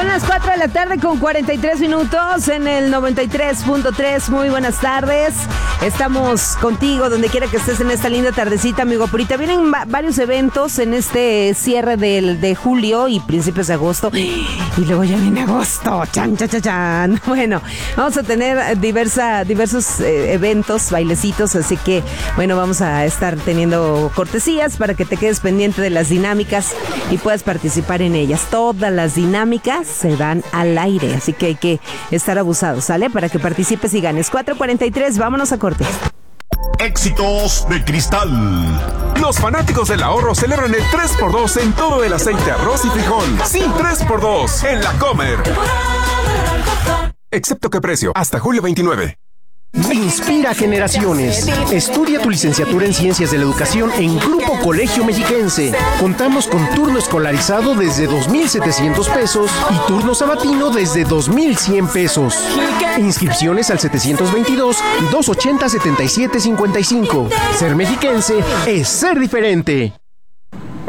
Son las 4 de la tarde con 43 minutos en el 93.3. Muy buenas tardes. Estamos contigo donde quiera que estés en esta linda tardecita, amigo. Ahorita vienen varios eventos en este cierre de julio y principios de agosto. Y luego ya viene agosto. Chan, chan, chan, chan. Bueno, vamos a tener diversos eventos, bailecitos. Así que, bueno, vamos a estar teniendo cortesías para que te quedes pendiente de las dinámicas y puedas participar en ellas. Todas las dinámicas se dan al aire, así que hay que estar abusados, ¿sale? Para que participes y ganes. 4:43, vámonos a corte. Éxitos de Cristal. Los fanáticos del ahorro celebran el 3x2 en todo el aceite, arroz y frijol. Sí, 3x2 en La Comer. Excepto que precio, hasta julio 29. Inspira generaciones. Estudia tu licenciatura en Ciencias de la Educación en Grupo Colegio Mexiquense. Contamos con turno escolarizado desde 2,700 pesos y turno sabatino desde 2,100 pesos. Inscripciones al 722-280-7755. Ser mexiquense es ser diferente.